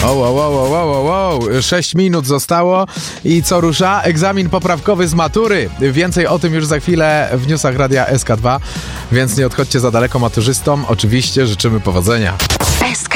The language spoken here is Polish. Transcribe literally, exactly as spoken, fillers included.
O, wow, wow, wow, wow, wow. sześć minut zostało i co rusza? Egzamin poprawkowy z matury. Więcej o tym już za chwilę w newsach Radia S K dwa, więc nie odchodźcie za daleko maturzystom. Oczywiście życzymy powodzenia.